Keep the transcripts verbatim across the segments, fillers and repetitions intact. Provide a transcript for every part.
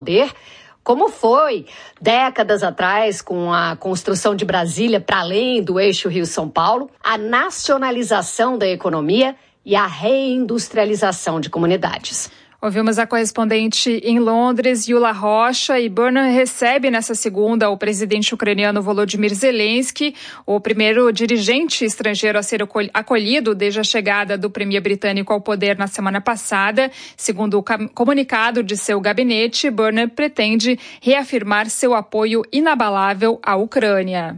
poder, como foi décadas atrás com a construção de Brasília para além do eixo Rio-São Paulo, a nacionalização da economia e a reindustrialização de comunidades. Ouvimos a correspondente em Londres, Yula Rocha, e Burnham recebe nessa segunda o presidente ucraniano Volodymyr Zelensky, o primeiro dirigente estrangeiro a ser acolhido desde a chegada do premier britânico ao poder na semana passada. Segundo o comunicado de seu gabinete, Burnham pretende reafirmar seu apoio inabalável à Ucrânia.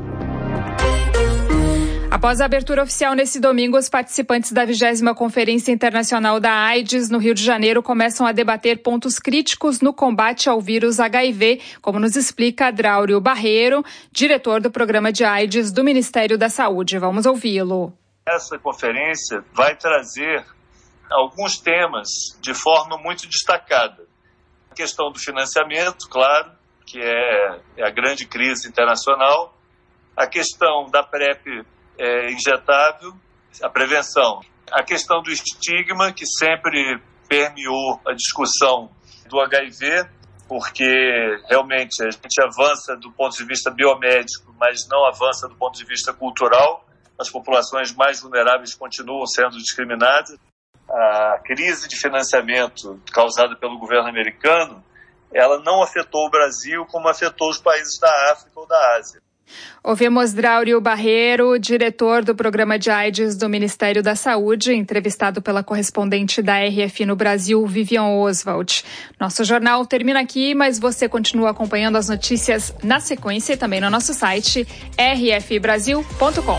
Após a abertura oficial nesse domingo, os participantes da vigésima Conferência Internacional da AIDS no Rio de Janeiro começam a debater pontos críticos no combate ao vírus H I V, como nos explica Draulio Barreiro, diretor do Programa de AIDS do Ministério da Saúde. Vamos ouvi-lo. Essa conferência vai trazer alguns temas de forma muito destacada. A questão do financiamento, claro, que é a grande crise internacional. A questão da PrEP É, injetável, a prevenção. A questão do estigma, que sempre permeou a discussão do H I V, porque realmente a gente avança do ponto de vista biomédico, mas não avança do ponto de vista cultural. As populações mais vulneráveis continuam sendo discriminadas. A crise de financiamento causada pelo governo americano, ela não afetou o Brasil como afetou os países da África ou da Ásia. Ouvimos Draulio Barreiro, diretor do Programa de AIDS do Ministério da Saúde, entrevistado pela correspondente da R F no Brasil, Vivian Oswald. Nosso jornal termina aqui, mas você continua acompanhando as notícias na sequência e também no nosso site r f brasil ponto com.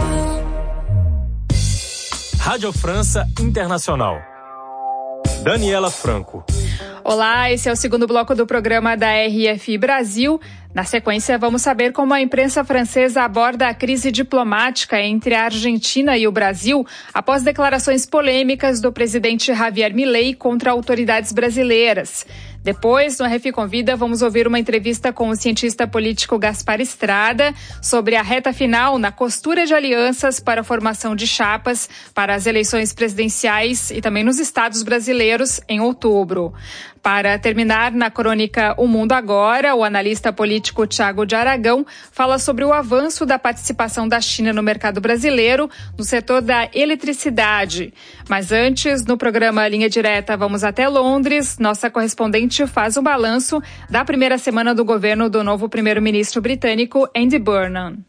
Rádio França Internacional. Daniela Franco. Olá, esse é o segundo bloco do programa da R F Brasil. Na sequência, vamos saber como a imprensa francesa aborda a crise diplomática entre a Argentina e o Brasil após declarações polêmicas do presidente Javier Milei contra autoridades brasileiras. Depois, no R F Convida, vamos ouvir uma entrevista com o cientista político Gaspar Estrada sobre a reta final na costura de alianças para a formação de chapas para as eleições presidenciais e também nos estados brasileiros em outubro. Para terminar, na crônica O Mundo Agora, o analista político Thiago de Aragão fala sobre o avanço da participação da China no mercado brasileiro no setor da eletricidade. Mas antes, no programa Linha Direta, vamos até Londres. Nossa correspondente faz um balanço da primeira semana do governo do novo primeiro-ministro britânico, Andy Burnham.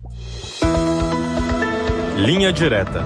Linha Direta.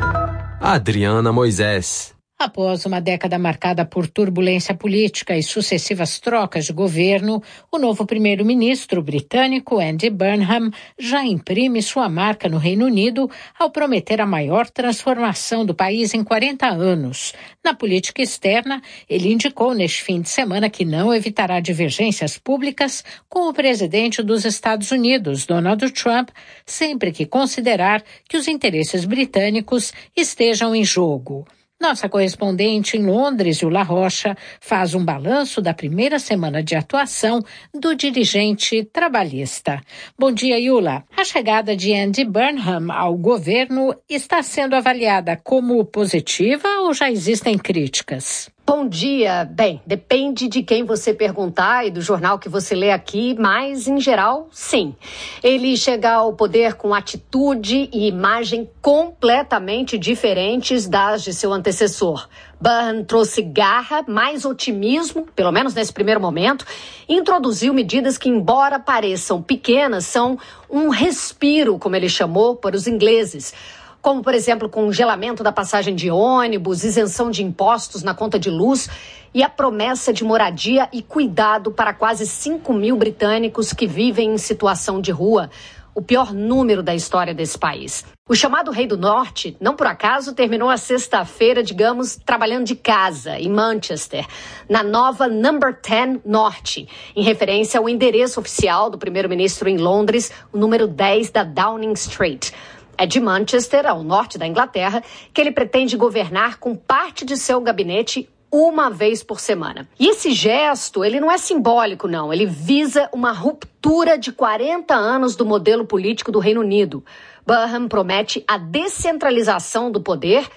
Adriana Moisés. Após uma década marcada por turbulência política e sucessivas trocas de governo, o novo primeiro-ministro britânico Andy Burnham já imprime sua marca no Reino Unido ao prometer a maior transformação do país em quarenta anos. Na política externa, ele indicou neste fim de semana que não evitará divergências públicas com o presidente dos Estados Unidos, Donald Trump, sempre que considerar que os interesses britânicos estejam em jogo. Nossa correspondente em Londres, Yula Rocha, faz um balanço da primeira semana de atuação do dirigente trabalhista. Bom dia, Yula. A chegada de Andy Burnham ao governo está sendo avaliada como positiva ou já existem críticas? Bom dia. Bem, depende de quem você perguntar e do jornal que você lê aqui, mas, em geral, sim. Ele chega ao poder com atitude e imagem completamente diferentes das de seu antecessor. Burnham trouxe garra, mais otimismo, pelo menos nesse primeiro momento, e introduziu medidas que, embora pareçam pequenas, são um respiro, como ele chamou, para os ingleses. Como, por exemplo, congelamento da passagem de ônibus, isenção de impostos na conta de luz e a promessa de moradia e cuidado para quase cinco mil britânicos que vivem em situação de rua, o pior número da história desse país. O chamado Rei do Norte, não por acaso, terminou a sexta-feira, digamos, trabalhando de casa, em Manchester, na nova Number dez Norte, em referência ao endereço oficial do primeiro-ministro em Londres, o número dez da Downing Street. É de Manchester, ao norte da Inglaterra, que ele pretende governar com parte de seu gabinete uma vez por semana. E esse gesto, ele não é simbólico, não. Ele visa uma ruptura de quarenta anos do modelo político do Reino Unido. Burnham promete a descentralização do poder,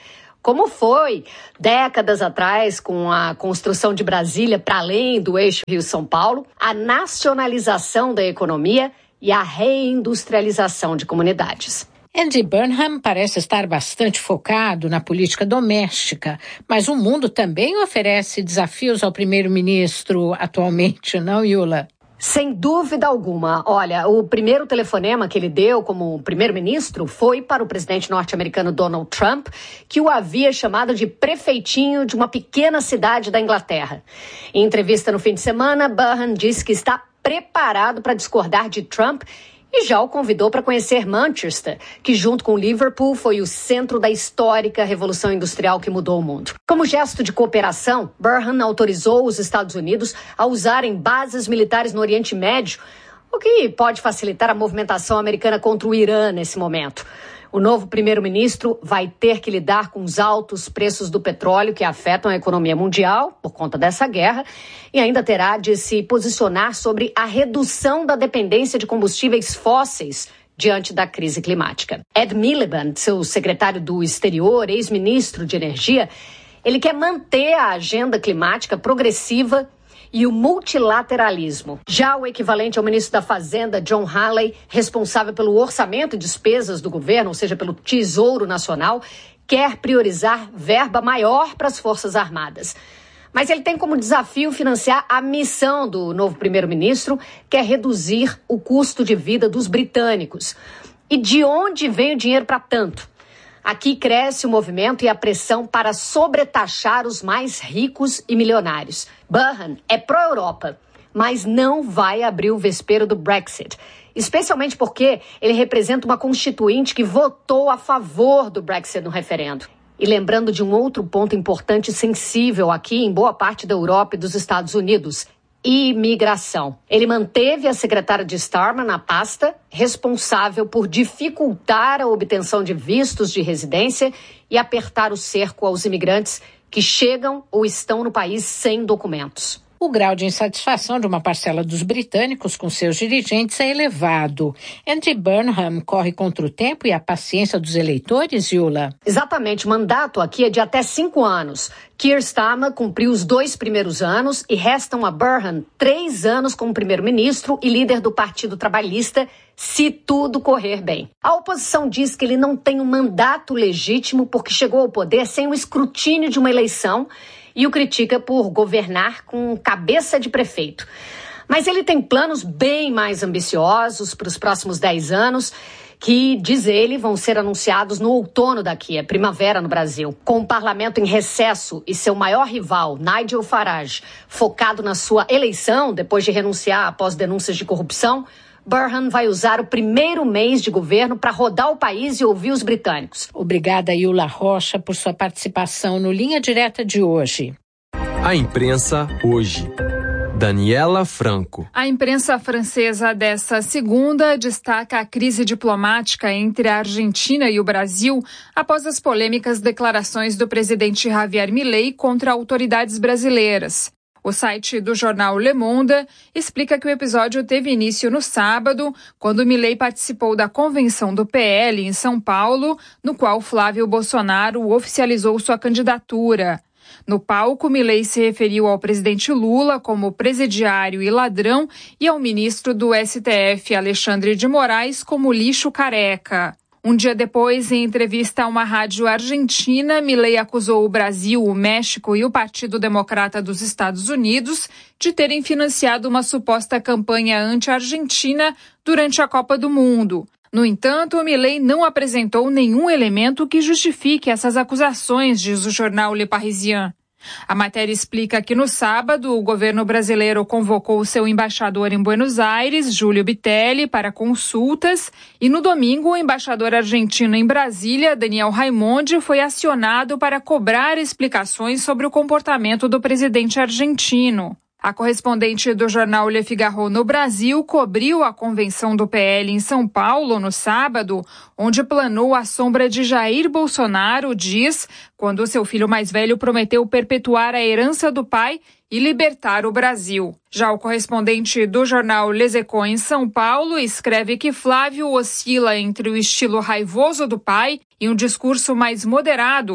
como foi décadas atrás com a construção de Brasília para além do eixo Rio-São Paulo, a nacionalização da economia e a reindustrialização de comunidades. Andy Burnham parece estar bastante focado na política doméstica, mas o mundo também oferece desafios ao primeiro-ministro atualmente, não, Yula? Sem dúvida alguma. Olha, o primeiro telefonema que ele deu como primeiro-ministro foi para o presidente norte-americano Donald Trump, que o havia chamado de prefeitinho de uma pequena cidade da Inglaterra. Em entrevista no fim de semana, Burnham disse que está preparado para discordar de Trump e já o convidou para conhecer Manchester, que junto com Liverpool foi o centro da histórica Revolução Industrial que mudou o mundo. Como gesto de cooperação, Burnham autorizou os Estados Unidos a usarem bases militares no Oriente Médio, o que pode facilitar a movimentação americana contra o Irã nesse momento. O novo primeiro-ministro vai ter que lidar com os altos preços do petróleo que afetam a economia mundial por conta dessa guerra e ainda terá de se posicionar sobre a redução da dependência de combustíveis fósseis diante da crise climática. Ed Miliband, seu secretário do Exterior, ex-ministro de Energia, ele quer manter a agenda climática progressiva e o multilateralismo. Já o equivalente ao ministro da Fazenda, John Hawley, responsável pelo orçamento e despesas do governo, ou seja, pelo Tesouro Nacional, quer priorizar verba maior para as Forças Armadas. Mas ele tem como desafio financiar a missão do novo primeiro-ministro, que é reduzir o custo de vida dos britânicos. E de onde vem o dinheiro para tanto? Aqui cresce o movimento e a pressão para sobretaxar os mais ricos e milionários. Burnham é pró-Europa, mas não vai abrir o vespeiro do Brexit, especialmente porque ele representa uma constituinte que votou a favor do Brexit no referendo. E lembrando de um outro ponto importante e sensível aqui em boa parte da Europa e dos Estados Unidos: imigração. Ele manteve a secretária de Starmer na pasta, responsável por dificultar a obtenção de vistos de residência e apertar o cerco aos imigrantes que chegam ou estão no país sem documentos. O grau de insatisfação de uma parcela dos britânicos com seus dirigentes é elevado. Andy Burnham corre contra o tempo e a paciência dos eleitores, Yula? Exatamente. O mandato aqui é de até cinco anos. Keir Starmer cumpriu os dois primeiros anos e restam a Burnham três anos como primeiro-ministro e líder do Partido Trabalhista, se tudo correr bem. A oposição diz que ele não tem um mandato legítimo porque chegou ao poder sem o escrutínio de uma eleição e o critica por governar com cabeça de prefeito. Mas ele tem planos bem mais ambiciosos para os próximos dez anos, que, diz ele, vão ser anunciados no outono daqui, é primavera no Brasil. Com o parlamento em recesso e seu maior rival, Nigel Farage, focado na sua eleição depois de renunciar após denúncias de corrupção, Burnham vai usar o primeiro mês de governo para rodar o país e ouvir os britânicos. Obrigada, Yula Rocha, por sua participação no Linha Direta de hoje. A imprensa hoje. Daniela Franco. A imprensa francesa desta segunda destaca a crise diplomática entre a Argentina e o Brasil após as polêmicas declarações do presidente Javier Milei contra autoridades brasileiras. O site do jornal Le Monde explica que o episódio teve início no sábado, quando Milei participou da convenção do P L em São Paulo, no qual Flávio Bolsonaro oficializou sua candidatura. No palco, Milei se referiu ao presidente Lula como presidiário e ladrão e ao ministro do S T F, Alexandre de Moraes, como lixo careca. Um dia depois, em entrevista a uma rádio argentina, Milei acusou o Brasil, o México e o Partido Democrata dos Estados Unidos de terem financiado uma suposta campanha anti-argentina durante a Copa do Mundo. No entanto, Milei não apresentou nenhum elemento que justifique essas acusações, diz o jornal Le Parisien. A matéria explica que no sábado o governo brasileiro convocou seu embaixador em Buenos Aires, Júlio Bitelli, para consultas e no domingo o embaixador argentino em Brasília, Daniel Raimondi, foi acionado para cobrar explicações sobre o comportamento do presidente argentino. A correspondente do jornal Le Figaro no Brasil cobriu a convenção do P L em São Paulo no sábado, onde planou a sombra de Jair Bolsonaro, diz, quando seu filho mais velho prometeu perpetuar a herança do pai e libertar o Brasil. Já o correspondente do jornal Les Echos em São Paulo escreve que Flávio oscila entre o estilo raivoso do pai e um discurso mais moderado,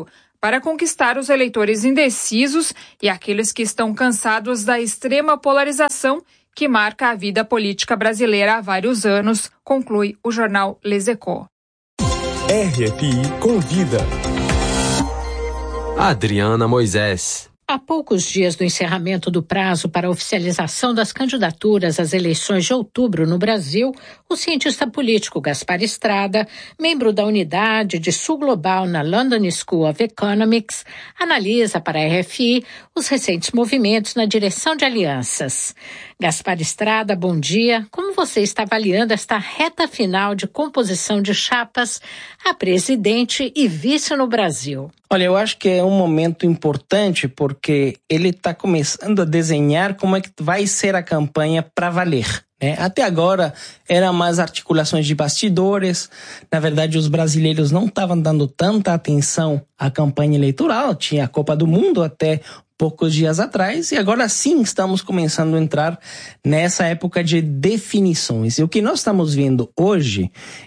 para conquistar os eleitores indecisos e aqueles que estão cansados da extrema polarização que marca a vida política brasileira há vários anos, conclui o jornal Les Echos. R F I Convida. Adriana Moisés. Há poucos dias do encerramento do prazo para a oficialização das candidaturas às eleições de outubro no Brasil, o cientista político Gaspar Estrada, membro da unidade de Sul Global na London School of Economics, analisa para a R F I os recentes movimentos na direção de alianças. Gaspar Estrada, bom dia. Como você está avaliando esta reta final de composição de chapas a presidente e vice no Brasil? Olha, eu acho que é um momento importante porque ele está começando a desenhar como é que vai ser a campanha para valer. Né? Até agora, eram mais articulações de bastidores. Na verdade, os brasileiros não estavam dando tanta atenção à campanha eleitoral. Tinha a Copa do Mundo até poucos dias atrás, e agora sim estamos começando a entrar nessa época de definições. E o que nós estamos vendo hoje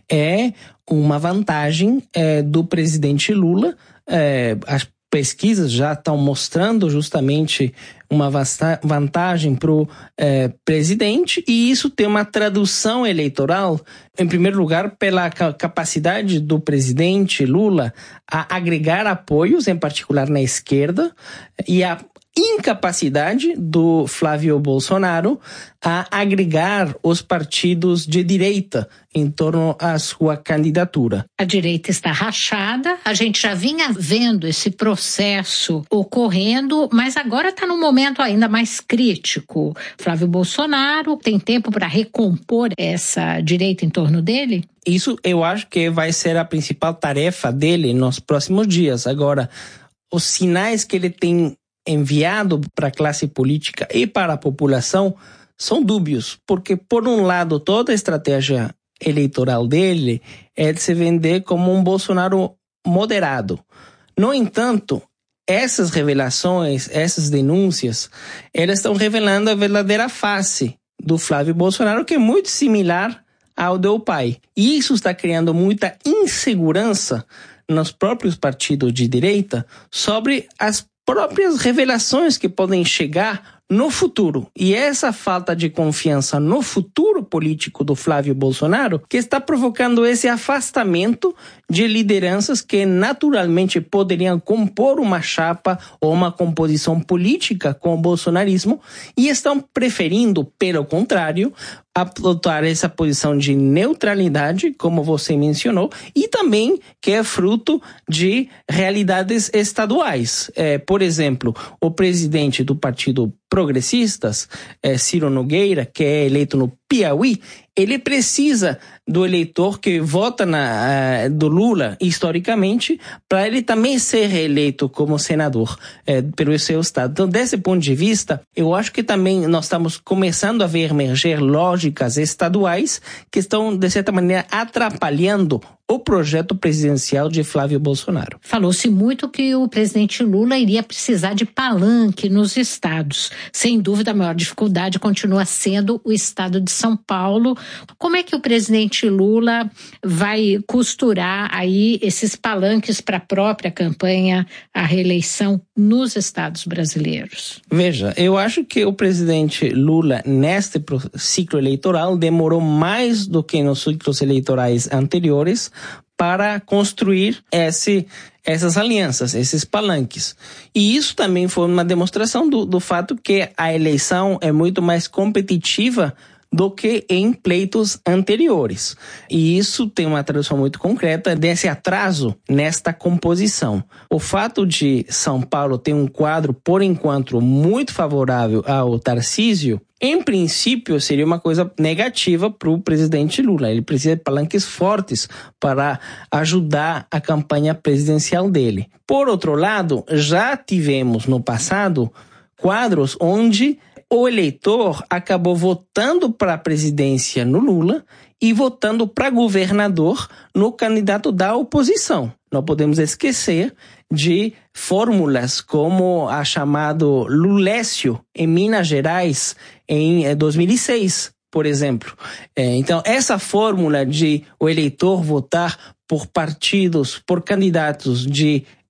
é uma vantagem é, do presidente Lula. É, as pesquisas já estão mostrando justamente uma vasta vantagem para o é, presidente, e isso tem uma tradução eleitoral, em primeiro lugar, pela capacidade do presidente Lula a agregar apoios, em particular na esquerda, e a incapacidade do Flávio Bolsonaro a agregar os partidos de direita em torno à sua candidatura. A direita está rachada, a gente já vinha vendo esse processo ocorrendo, mas agora está num momento ainda mais crítico. Flávio Bolsonaro tem tempo para recompor essa direita em torno dele? Isso eu acho que vai ser a principal tarefa dele nos próximos dias. Agora, os sinais que ele tem enviado para a classe política e para a população são dúbios, porque, por um lado, toda a estratégia eleitoral dele é de se vender como um Bolsonaro moderado. No entanto, essas revelações, essas denúncias, elas estão revelando a verdadeira face do Flávio Bolsonaro, que é muito similar ao do pai. E isso está criando muita insegurança nos próprios partidos de direita sobre as próprias revelações que podem chegar no futuro. E essa falta de confiança no futuro político do Flávio Bolsonaro que está provocando esse afastamento de lideranças que naturalmente poderiam compor uma chapa ou uma composição política com o bolsonarismo, e estão preferindo, pelo contrário, adotar essa posição de neutralidade, como você mencionou, e também que é fruto de realidades estaduais. É, por exemplo, o presidente do Partido Progressistas, é, Ciro Nogueira, que é eleito no Piauí, ele precisa do eleitor que vota na, uh, do Lula, historicamente, para ele também ser reeleito como senador uh, pelo seu estado. Então, desse ponto de vista, eu acho que também nós estamos começando a ver emerger lógicas estaduais que estão, de certa maneira, atrapalhando o projeto presidencial de Flávio Bolsonaro. Falou-se muito que o presidente Lula iria precisar de palanque nos estados. Sem dúvida, a maior dificuldade continua sendo o estado de São Paulo. Como é que o presidente Lula vai costurar aí esses palanques para a própria campanha, a reeleição nos estados brasileiros? Veja, eu acho que o presidente Lula, neste ciclo eleitoral, demorou mais do que nos ciclos eleitorais anteriores para construir esse, essas alianças, esses palanques. E isso também foi uma demonstração do, do fato que a eleição é muito mais competitiva do que em pleitos anteriores. E isso tem uma tradução muito concreta desse atraso nesta composição. O fato de São Paulo ter um quadro, por enquanto, muito favorável ao Tarcísio, em princípio, seria uma coisa negativa para o presidente Lula. Ele precisa de palanques fortes para ajudar a campanha presidencial dele. Por outro lado, já tivemos no passado quadros onde o eleitor acabou votando para a presidência no Lula e votando para governador no candidato da oposição. Não podemos esquecer de fórmulas como a chamado Lulécio em Minas Gerais em dois mil e seis, por exemplo. Então, essa fórmula de o eleitor votar por partidos, por candidatos de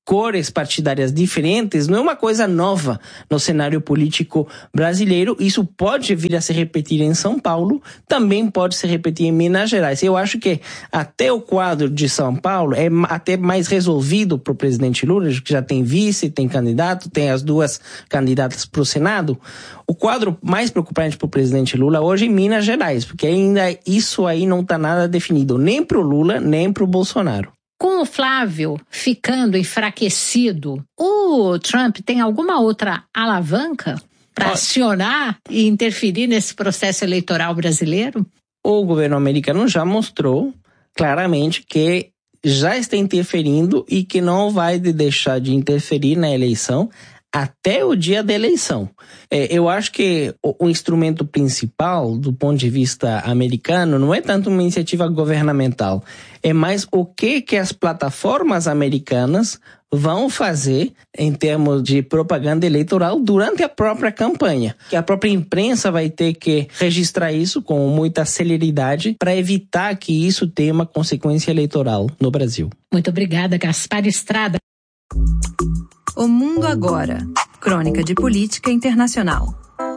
cores partidárias diferentes não é uma coisa nova no cenário político brasileiro. Isso pode vir a se repetir em São Paulo, também pode se repetir em Minas Gerais. Eu acho que até o quadro de São Paulo é até mais resolvido para o presidente Lula, que já tem vice, tem candidato, tem as duas candidatas para o Senado. O quadro mais preocupante para o presidente Lula hoje é em Minas Gerais, porque ainda isso aí não está nada definido, nem para o Lula, nem para o Bolsonaro. Com o Flávio ficando enfraquecido, o Trump tem alguma outra alavanca para acionar e interferir nesse processo eleitoral brasileiro? O governo americano já mostrou claramente que já está interferindo e que não vai deixar de interferir na eleição até o dia da eleição. É, eu acho que o, o instrumento principal, do ponto de vista americano, não é tanto uma iniciativa governamental, é mais o que, que as plataformas americanas vão fazer em termos de propaganda eleitoral durante a própria campanha. Que a própria imprensa vai ter que registrar isso com muita celeridade para evitar que isso tenha uma consequência eleitoral no Brasil. Muito obrigada, Gaspar Estrada. O Mundo Agora. Crônica de Política Internacional.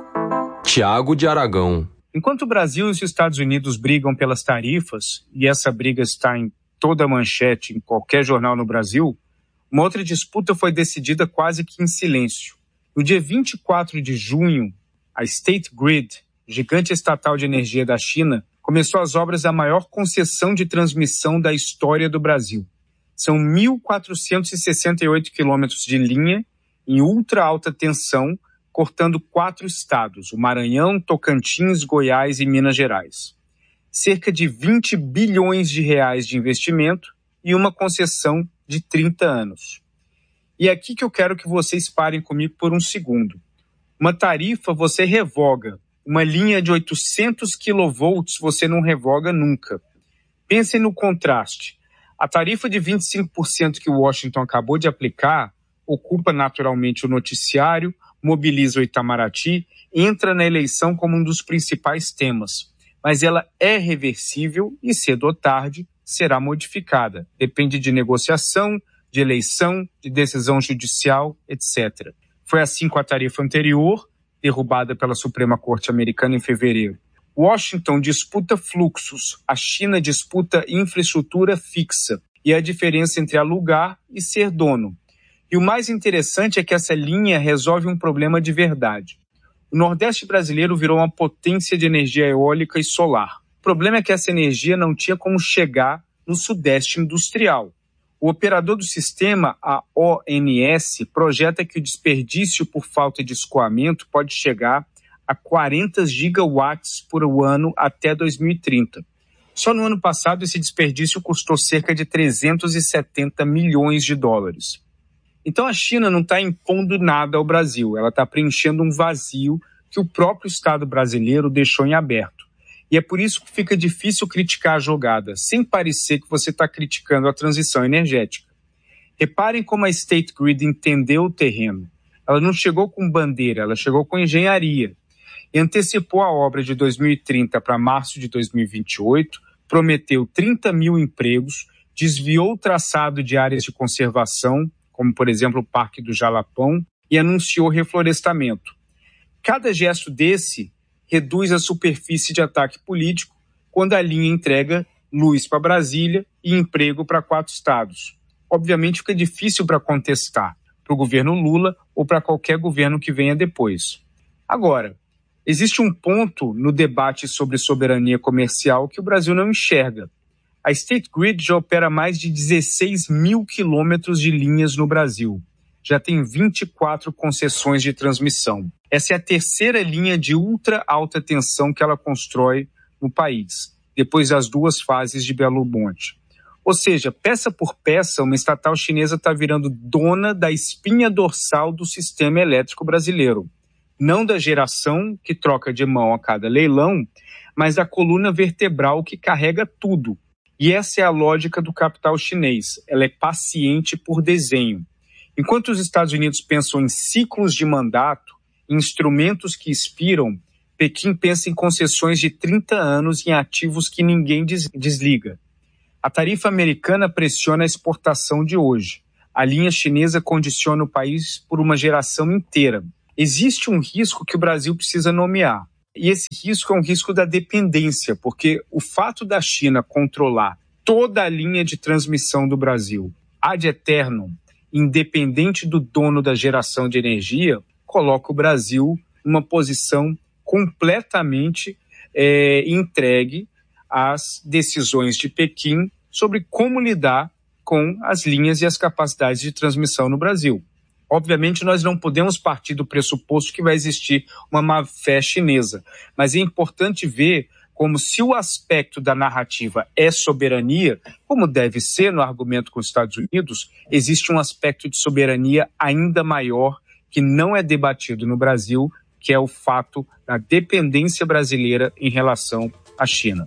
Tiago de Aragão. Enquanto o Brasil e os Estados Unidos brigam pelas tarifas, e essa briga está em toda a manchete, em qualquer jornal no Brasil, uma outra disputa foi decidida quase que em silêncio. No dia vinte e quatro de junho, a State Grid, gigante estatal de energia da China, começou as obras da maior concessão de transmissão da história do Brasil. São mil quatrocentos e sessenta e oito quilômetros de linha em ultra alta tensão, cortando quatro estados, o Maranhão, Tocantins, Goiás e Minas Gerais. Cerca de vinte bilhões de reais de investimento e uma concessão de trinta anos. E é aqui que eu quero que vocês parem comigo por um segundo. Uma tarifa você revoga, uma linha de oitocentos quilovolts você não revoga nunca. Pensem no contraste. A tarifa de vinte e cinco por cento que Washington acabou de aplicar ocupa naturalmente o noticiário, mobiliza o Itamaraty, entra na eleição como um dos principais temas. Mas ela é reversível e, cedo ou tarde, será modificada. Depende de negociação, de eleição, de decisão judicial, etcétera. Foi assim com a tarifa anterior, derrubada pela Suprema Corte Americana em fevereiro. Washington disputa fluxos, a China disputa infraestrutura fixa, e a diferença entre alugar e ser dono. E o mais interessante é que essa linha resolve um problema de verdade. O Nordeste brasileiro virou uma potência de energia eólica e solar. O problema é que essa energia não tinha como chegar no Sudeste industrial. O operador do sistema, a O N S, projeta que o desperdício por falta de escoamento pode chegar a quarenta gigawatts por ano até dois mil e trinta. Só no ano passado, esse desperdício custou cerca de trezentos e setenta milhões de dólares. Então, a China não está impondo nada ao Brasil, ela está preenchendo um vazio que o próprio Estado brasileiro deixou em aberto. E é por isso que fica difícil criticar a jogada, sem parecer que você está criticando a transição energética. Reparem como a State Grid entendeu o terreno. Ela não chegou com bandeira, ela chegou com engenharia. E antecipou a obra de dois mil e trinta para março de dois mil e vinte e oito, prometeu trinta mil empregos, desviou o traçado de áreas de conservação, como por exemplo o Parque do Jalapão, e anunciou reflorestamento. Cada gesto desse reduz a superfície de ataque político quando a linha entrega luz para Brasília e emprego para quatro estados. Obviamente fica difícil para contestar para o governo Lula ou para qualquer governo que venha depois. Agora, existe um ponto no debate sobre soberania comercial que o Brasil não enxerga. A State Grid já opera mais de dezesseis mil quilômetros de linhas no Brasil. Já tem vinte e quatro concessões de transmissão. Essa é a terceira linha de ultra alta tensão que ela constrói no país, depois das duas fases de Belo Monte. Ou seja, peça por peça, uma estatal chinesa está virando dona da espinha dorsal do sistema elétrico brasileiro. Não da geração que troca de mão a cada leilão, mas da coluna vertebral que carrega tudo. E essa é a lógica do capital chinês. Ela é paciente por desenho. Enquanto os Estados Unidos pensam em ciclos de mandato, em instrumentos que expiram, Pequim pensa em concessões de trinta anos em ativos que ninguém desliga. A tarifa americana pressiona a exportação de hoje. a linha chinesa condiciona o país por uma geração inteira. Existe um risco que o Brasil precisa nomear. E esse risco é um risco da dependência, porque o fato da China controlar toda a linha de transmissão do Brasil ad eternum, independente do dono da geração de energia, coloca o Brasil numa posição completamente é, entregue às decisões de Pequim sobre como lidar com as linhas e as capacidades de transmissão no Brasil. Obviamente, nós não podemos partir do pressuposto que vai existir uma má-fé chinesa, mas é importante ver como se o aspecto da narrativa é soberania, como deve ser no argumento com os Estados Unidos, existe um aspecto de soberania ainda maior que não é debatido no Brasil, que é o fato da dependência brasileira em relação à China.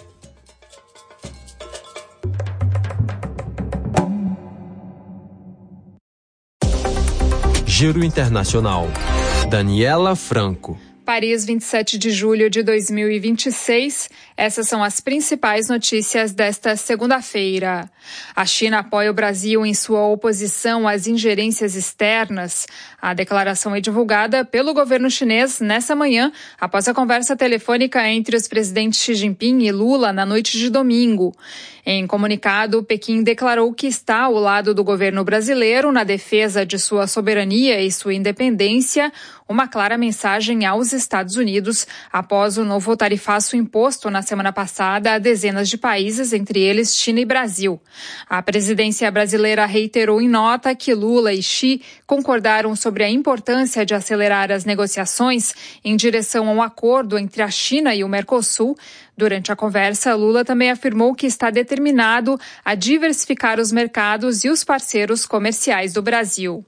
Giro Internacional. Daniela Franco. Paris, vinte e sete de julho de dois mil e vinte e seis. Essas são as principais notícias desta segunda-feira. A China apoia o Brasil em sua oposição às ingerências externas. A declaração é divulgada pelo governo chinês nessa manhã, após a conversa telefônica entre os presidentes Xi Jinping e Lula na noite de domingo. Em comunicado, Pequim declarou que está ao lado do governo brasileiro na defesa de sua soberania e sua independência, uma clara mensagem aos Estados Unidos após o novo tarifaço imposto na semana passada a dezenas de países, entre eles China e Brasil. A presidência brasileira reiterou em nota que Lula e Xi concordaram sobre a importância de acelerar as negociações em direção a um acordo entre a China e o Mercosul. Durante a conversa, Lula também afirmou que está determinado a diversificar os mercados e os parceiros comerciais do Brasil.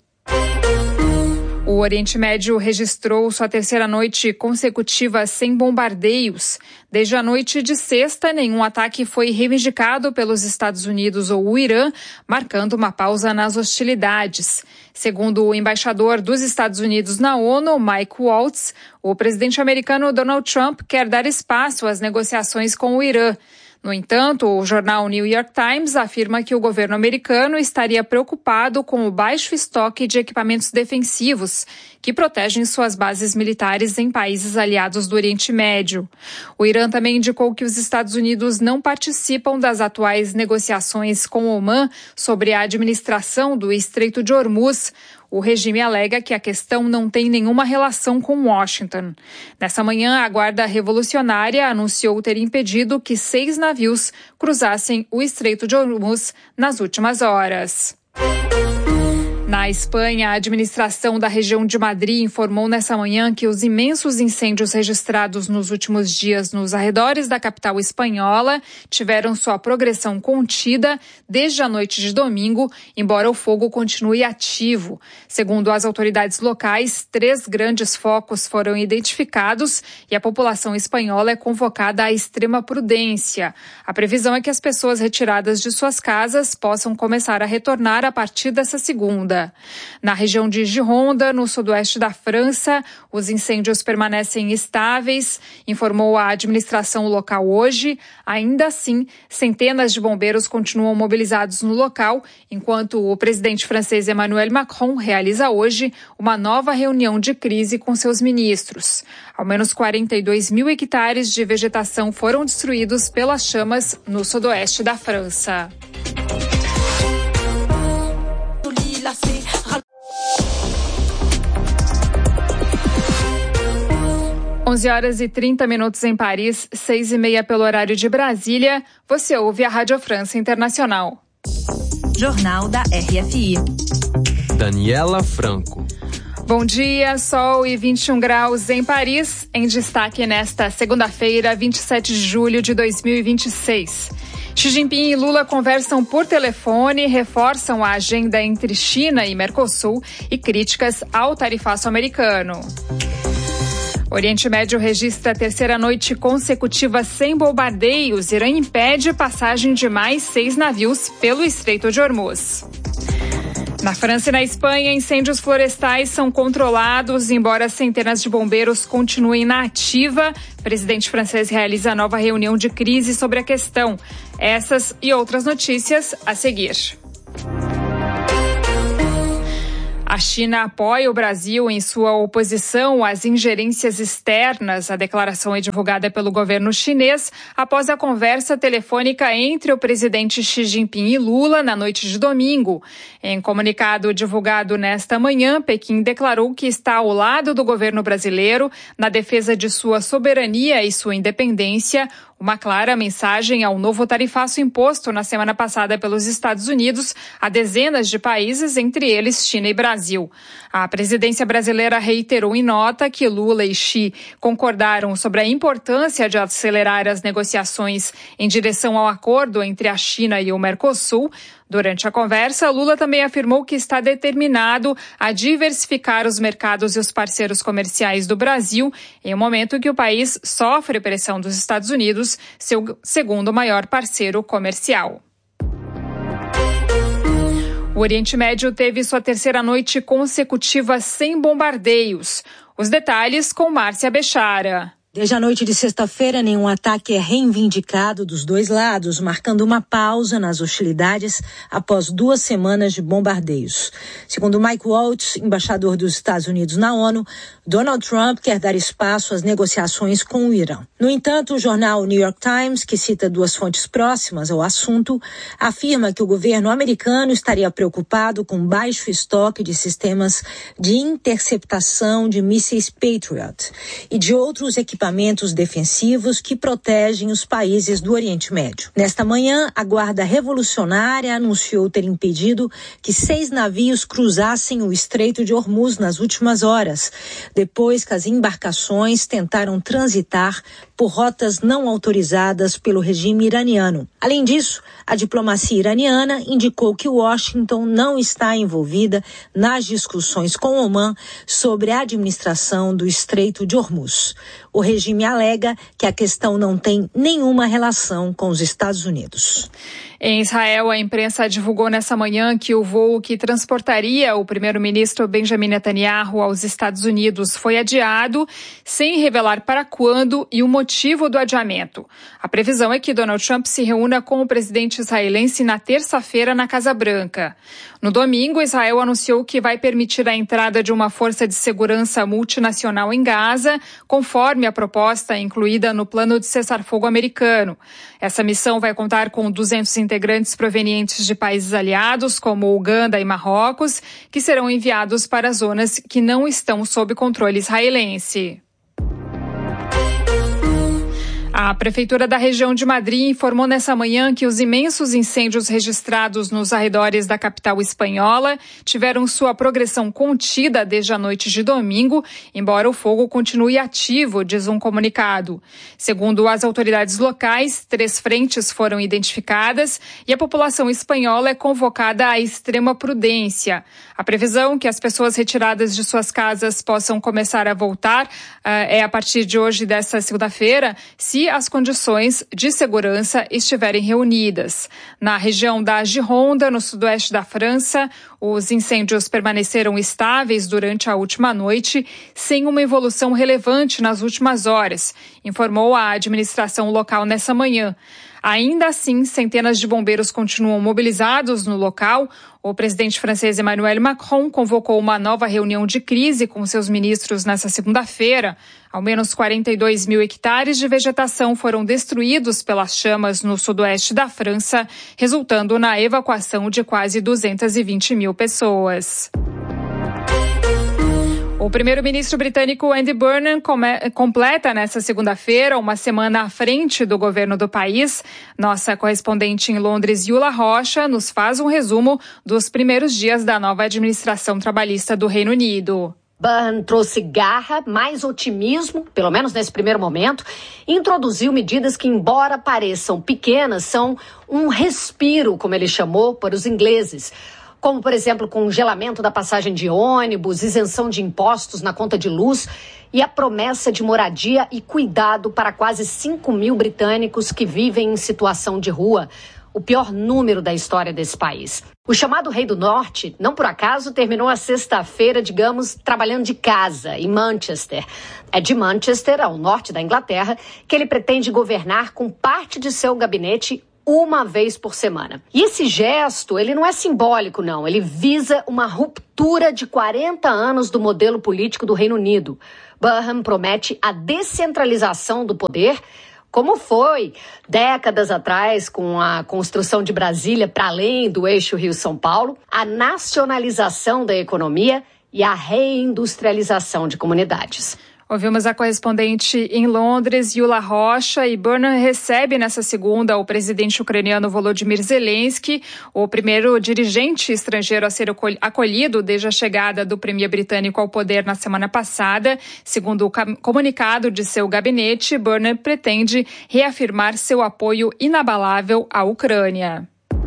O Oriente Médio registrou sua terceira noite consecutiva sem bombardeios. Desde a noite de sexta, nenhum ataque foi reivindicado pelos Estados Unidos ou o Irã, marcando uma pausa nas hostilidades. Segundo o embaixador dos Estados Unidos na ONU, Mike Waltz, o presidente americano Donald Trump quer dar espaço às negociações com o Irã. No entanto, o jornal New York Times afirma que o governo americano estaria preocupado com o baixo estoque de equipamentos defensivos que protegem suas bases militares em países aliados do Oriente Médio. O Irã também indicou que os Estados Unidos não participam das atuais negociações com Omã sobre a administração do Estreito de Hormuz. O regime alega que a questão não tem nenhuma relação com Washington. Nessa manhã, a Guarda Revolucionária anunciou ter impedido que seis navios cruzassem o Estreito de Hormuz nas últimas horas. Na Espanha, a administração da região de Madrid informou nessa manhã que os imensos incêndios registrados nos últimos dias nos arredores da capital espanhola tiveram sua progressão contida desde a noite de domingo, embora o fogo continue ativo. Segundo as autoridades locais, três grandes focos foram identificados e a população espanhola é convocada à extrema prudência. A previsão é que as pessoas retiradas de suas casas possam começar a retornar a partir dessa segunda. Na região de Gironda, no sudoeste da França, os incêndios permanecem estáveis, informou a administração local hoje. Ainda assim, centenas de bombeiros continuam mobilizados no local, enquanto o presidente francês Emmanuel Macron realiza hoje uma nova reunião de crise com seus ministros. Ao menos quarenta e dois mil hectares de vegetação foram destruídos pelas chamas no sudoeste da França. onze horas e trinta minutos em Paris, seis e meia pelo horário de Brasília. Você ouve a Rádio França Internacional. Jornal da R F I. Daniela Franco. Bom dia, sol e vinte e um graus em Paris. Em destaque nesta segunda-feira, vinte e sete de julho de dois mil e vinte e seis. Xi Jinping e Lula conversam por telefone, reforçam a agenda entre China e Mercosul e críticas ao tarifaço americano. Oriente Médio registra a terceira noite consecutiva sem bombardeios. Irã impede passagem de mais seis navios pelo Estreito de Hormuz. Na França e na Espanha, incêndios florestais são controlados, embora centenas de bombeiros continuem na ativa. O presidente francês realiza nova reunião de crise sobre a questão. Essas e outras notícias a seguir. A China apoia o Brasil em sua oposição às ingerências externas. A declaração é divulgada pelo governo chinês após a conversa telefônica entre o presidente Xi Jinping e Lula na noite de domingo. Em comunicado divulgado nesta manhã, Pequim declarou que está ao lado do governo brasileiro na defesa de sua soberania e sua independência, uma clara mensagem ao novo tarifaço imposto na semana passada pelos Estados Unidos a dezenas de países, entre eles China e Brasil. A presidência brasileira reiterou em nota que Lula e Xi concordaram sobre a importância de acelerar as negociações em direção ao acordo entre a China e o Mercosul. Durante a conversa, Lula também afirmou que está determinado a diversificar os mercados e os parceiros comerciais do Brasil, em um momento que o país sofre pressão dos Estados Unidos, seu segundo maior parceiro comercial. O Oriente Médio teve sua terceira noite consecutiva sem bombardeios. Os detalhes com Márcia Bechara. Desde a noite de sexta-feira, nenhum ataque é reivindicado dos dois lados, marcando uma pausa nas hostilidades após duas semanas de bombardeios. Segundo Mike Waltz, embaixador dos Estados Unidos na ONU, Donald Trump quer dar espaço às negociações com o Irã. No entanto, o jornal New York Times, que cita duas fontes próximas ao assunto, afirma que o governo americano estaria preocupado com baixo estoque de sistemas de interceptação de mísseis Patriot e de outros equipamentos equipamentos defensivos que protegem os países do Oriente Médio. Nesta manhã, a Guarda Revolucionária anunciou ter impedido que seis navios cruzassem o Estreito de Hormuz nas últimas horas, depois que as embarcações tentaram transitar por rotas não autorizadas pelo regime iraniano. Além disso, a diplomacia iraniana indicou que Washington não está envolvida nas discussões com Omã sobre a administração do Estreito de Hormuz. O regime alega que a questão não tem nenhuma relação com os Estados Unidos. Em Israel, a imprensa divulgou nessa manhã que o voo que transportaria o primeiro-ministro Benjamin Netanyahu aos Estados Unidos foi adiado, sem revelar para quando e o motivo do adiamento. A previsão é que Donald Trump se reúna com o presidente israelense na terça-feira na Casa Branca. No domingo, Israel anunciou que vai permitir a entrada de uma força de segurança multinacional em Gaza, conforme a proposta incluída no plano de cessar-fogo americano. Essa missão vai contar com duzentos integrantes provenientes de países aliados, como Uganda e Marrocos, que serão enviados para zonas que não estão sob controle israelense. A Prefeitura da região de Madrid informou nessa manhã que os imensos incêndios registrados nos arredores da capital espanhola tiveram sua progressão contida desde a noite de domingo, embora o fogo continue ativo, diz um comunicado. Segundo as autoridades locais, três frentes foram identificadas e a população espanhola é convocada à extrema prudência. A previsão que as pessoas retiradas de suas casas possam começar a voltar uh, é a partir de hoje, desta segunda-feira, se as condições de segurança estiverem reunidas. Na região da Gironda, no sudoeste da França, os incêndios permaneceram estáveis durante a última noite, sem uma evolução relevante nas últimas horas, informou a administração local nessa manhã. Ainda assim, centenas de bombeiros continuam mobilizados no local. O presidente francês Emmanuel Macron convocou uma nova reunião de crise com seus ministros nesta segunda-feira. Ao menos quarenta e dois mil hectares de vegetação foram destruídos pelas chamas no sudoeste da França, resultando na evacuação de quase duzentas e vinte mil pessoas. O primeiro-ministro britânico Andy Burnham come- completa nesta segunda-feira uma semana à frente do governo do país. Nossa correspondente em Londres, Yula Rocha, nos faz um resumo dos primeiros dias da nova administração trabalhista do Reino Unido. Burnham trouxe garra, mais otimismo, pelo menos nesse primeiro momento, e introduziu medidas que, embora pareçam pequenas, são um respiro, como ele chamou, para os ingleses. Como, por exemplo, congelamento da passagem de ônibus, isenção de impostos na conta de luz e a promessa de moradia e cuidado para quase cinco mil britânicos que vivem em situação de rua, o pior número da história desse país. O chamado Rei do Norte, não por acaso, terminou a sexta-feira, digamos, trabalhando de casa, em Manchester. É de Manchester, ao norte da Inglaterra, que ele pretende governar com parte de seu gabinete uma vez por semana. E esse gesto, ele não é simbólico, não. Ele visa uma ruptura de quarenta anos do modelo político do Reino Unido. Burnham promete a descentralização do poder, como foi décadas atrás com a construção de Brasília para além do eixo Rio-São Paulo, a nacionalização da economia e a reindustrialização de comunidades. Ouvimos a correspondente em Londres, Yula Rocha, e Burnham recebe nessa segunda o presidente ucraniano Volodymyr Zelensky, o primeiro dirigente estrangeiro a ser acolhido desde a chegada do premier britânico ao poder na semana passada. Segundo o comunicado de seu gabinete, Burnham pretende reafirmar seu apoio inabalável à Ucrânia.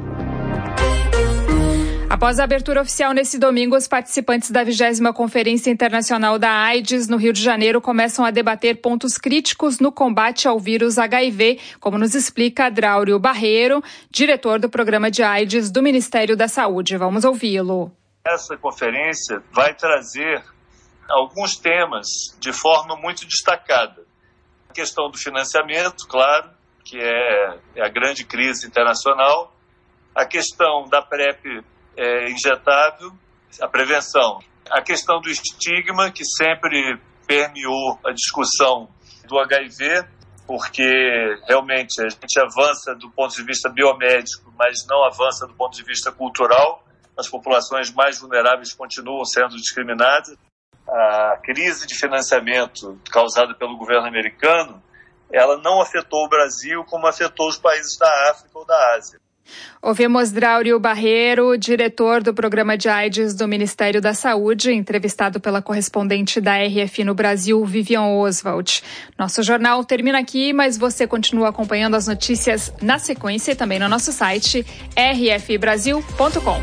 Após a abertura oficial nesse domingo, os participantes da vigésima Conferência Internacional da AIDS no Rio de Janeiro começam a debater pontos críticos no combate ao vírus H I V, como nos explica Dráulio Barreiro, diretor do Programa de AIDS do Ministério da Saúde. Vamos ouvi-lo. Essa conferência vai trazer alguns temas de forma muito destacada. A questão do financiamento, claro, que é, é a grande crise internacional. A questão da PrEP É, injetável, a prevenção. A questão do estigma, que sempre permeou a discussão do H I V, porque realmente a gente avança do ponto de vista biomédico, mas não avança do ponto de vista cultural. As populações mais vulneráveis continuam sendo discriminadas. A crise de financiamento causada pelo governo americano, ela não afetou o Brasil como afetou os países da África ou da Ásia. Ouvimos Dráulio Barreiro, diretor do Programa de AIDS do Ministério da Saúde, entrevistado pela correspondente da R F no Brasil, Vivian Oswald. Nosso jornal termina aqui, mas você continua acompanhando as notícias na sequência e também no nosso site r f brasil ponto com.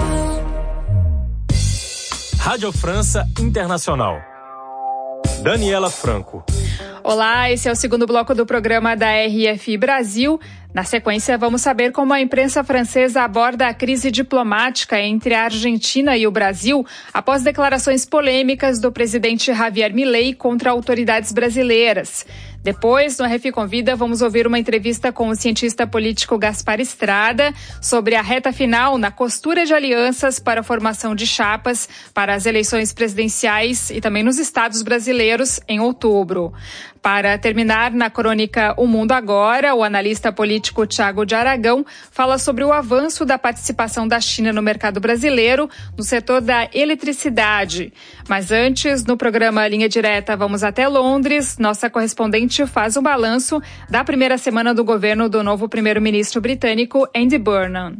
Rádio França Internacional. Daniela Franco. Olá, esse é o segundo bloco do programa da R F Brasil. Na sequência, vamos saber como a imprensa francesa aborda a crise diplomática entre a Argentina e o Brasil após declarações polêmicas do presidente Javier Milei contra autoridades brasileiras. Depois, no R F Convida, vamos ouvir uma entrevista com o cientista político Gaspar Estrada sobre a reta final na costura de alianças para a formação de chapas para as eleições presidenciais e também nos estados brasileiros em outubro. Para terminar, na crônica O Mundo Agora, o analista político Thiago de Aragão fala sobre o avanço da participação da China no mercado brasileiro no setor da eletricidade. Mas antes, no programa Linha Direta, vamos até Londres. Nossa correspondente faz um balanço da primeira semana do governo do novo primeiro-ministro britânico Andy Burnham.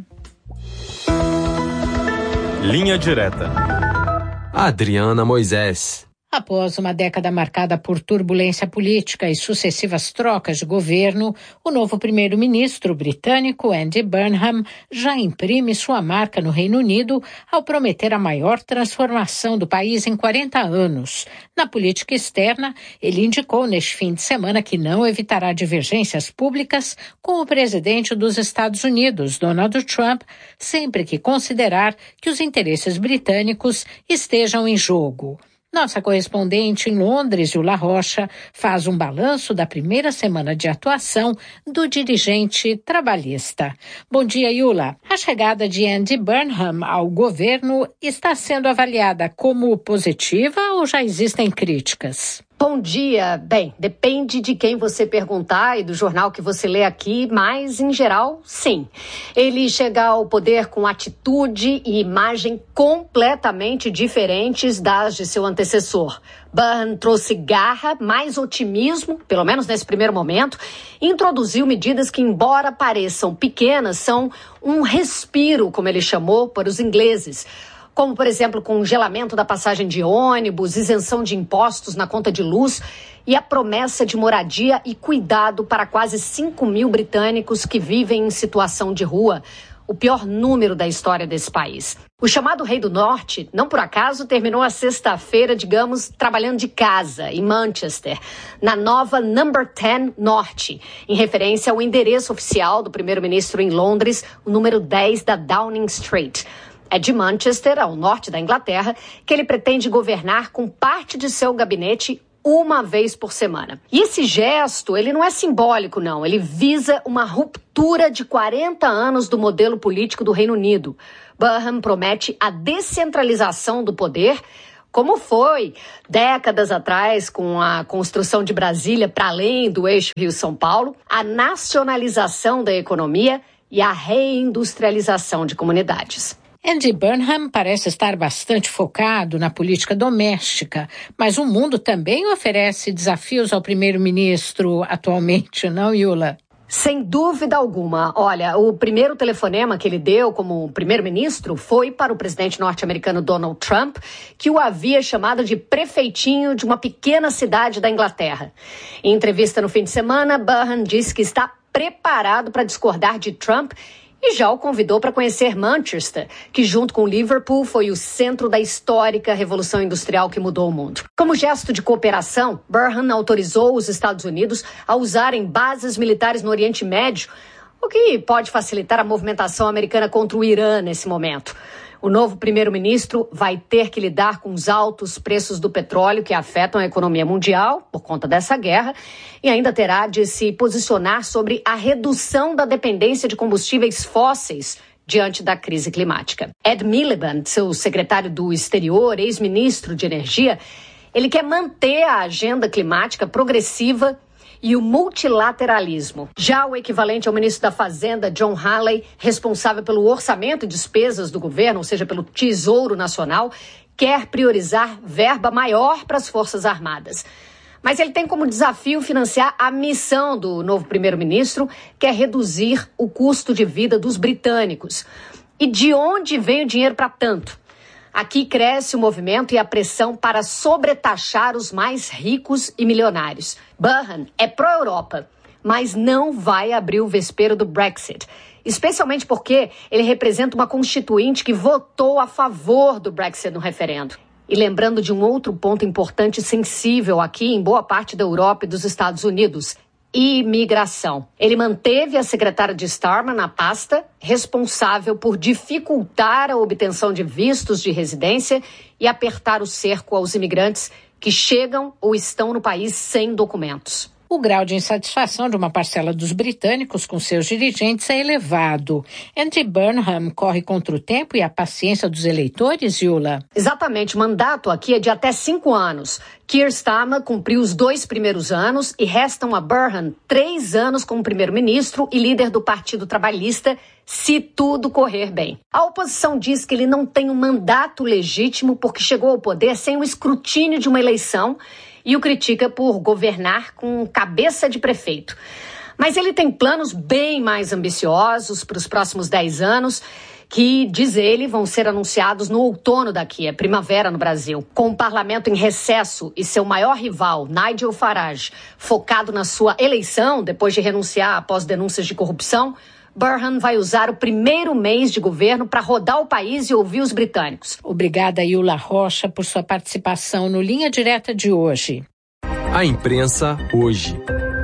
Linha Direta. Adriana Moisés. Após uma década marcada por turbulência política e sucessivas trocas de governo, o novo primeiro-ministro britânico Andy Burnham já imprime sua marca no Reino Unido ao prometer a maior transformação do país em quarenta anos. Na política externa, ele indicou neste fim de semana que não evitará divergências públicas com o presidente dos Estados Unidos, Donald Trump, sempre que considerar que os interesses britânicos estejam em jogo. Nossa correspondente em Londres, Yula Rocha, faz um balanço da primeira semana de atuação do dirigente trabalhista. Bom dia, Yula. A chegada de Andy Burnham ao governo está sendo avaliada como positiva ou já existem críticas? Bom dia. Bem, depende de quem você perguntar e do jornal que você lê aqui, mas, em geral, sim. Ele chega ao poder com atitude e imagem completamente diferentes das de seu antecessor. Burnham trouxe garra, mais otimismo, pelo menos nesse primeiro momento, e introduziu medidas que, embora pareçam pequenas, são um respiro, como ele chamou, para os ingleses. Como, por exemplo, congelamento da passagem de ônibus, isenção de impostos na conta de luz e a promessa de moradia e cuidado para quase cinco mil britânicos que vivem em situação de rua, o pior número da história desse país. O chamado Rei do Norte, não por acaso, terminou a sexta-feira, digamos, trabalhando de casa, em Manchester, na nova Number dez Norte, em referência ao endereço oficial do primeiro-ministro em Londres, o número dez da Downing Street. É de Manchester, ao norte da Inglaterra, que ele pretende governar com parte de seu gabinete uma vez por semana. E esse gesto, ele não é simbólico, não. Ele visa uma ruptura de quarenta anos do modelo político do Reino Unido. Burnham promete a descentralização do poder, como foi décadas atrás com a construção de Brasília para além do eixo Rio-São Paulo, a nacionalização da economia e a reindustrialização de comunidades. Andy Burnham parece estar bastante focado na política doméstica, mas o mundo também oferece desafios ao primeiro-ministro atualmente, não, Yula? Sem dúvida alguma. Olha, o primeiro telefonema que ele deu como primeiro-ministro foi para o presidente norte-americano Donald Trump, que o havia chamado de prefeitinho de uma pequena cidade da Inglaterra. Em entrevista no fim de semana, Burnham disse que está preparado para discordar de Trump e já o convidou para conhecer Manchester, que junto com Liverpool foi o centro da histórica Revolução Industrial que mudou o mundo. Como gesto de cooperação, Burnham autorizou os Estados Unidos a usarem bases militares no Oriente Médio, o que pode facilitar a movimentação americana contra o Irã nesse momento. O novo primeiro-ministro vai ter que lidar com os altos preços do petróleo que afetam a economia mundial por conta dessa guerra e ainda terá de se posicionar sobre a redução da dependência de combustíveis fósseis diante da crise climática. Ed Miliband, seu secretário do Exterior, ex-ministro de Energia, ele quer manter a agenda climática progressiva e o multilateralismo. Já o equivalente ao ministro da Fazenda, John Halley, responsável pelo orçamento e despesas do governo, ou seja, pelo Tesouro Nacional, quer priorizar verba maior para as Forças Armadas. Mas ele tem como desafio financiar a missão do novo primeiro-ministro, que é reduzir o custo de vida dos britânicos. E de onde vem o dinheiro para tanto? Aqui cresce o movimento e a pressão para sobretaxar os mais ricos e milionários. Burnham é pró-Europa, mas não vai abrir o vespeiro do Brexit, especialmente porque ele representa uma constituinte que votou a favor do Brexit no referendo. E lembrando de um outro ponto importante e sensível aqui em boa parte da Europa e dos Estados Unidos: imigração. Ele manteve a secretária de Starmer na pasta, responsável por dificultar a obtenção de vistos de residência e apertar o cerco aos imigrantes que chegam ou estão no país sem documentos. O grau de insatisfação de uma parcela dos britânicos com seus dirigentes é elevado. Andy Burnham corre contra o tempo e a paciência dos eleitores, Yula? Exatamente. O mandato aqui é de até cinco anos. Keir Starmer cumpriu os dois primeiros anos e restam a Burnham três anos como primeiro-ministro e líder do Partido Trabalhista, se tudo correr bem. A oposição diz que ele não tem um mandato legítimo porque chegou ao poder sem o escrutínio de uma eleição e o critica por governar com cabeça de prefeito. Mas ele tem planos bem mais ambiciosos para os próximos dez anos, que, diz ele, vão ser anunciados no outono daqui, é primavera no Brasil. Com o parlamento em recesso e seu maior rival, Nigel Farage, focado na sua eleição, depois de renunciar após denúncias de corrupção, Burnham vai usar o primeiro mês de governo para rodar o país e ouvir os britânicos. Obrigada, Yula Rocha, por sua participação no Linha Direta de hoje. A imprensa hoje.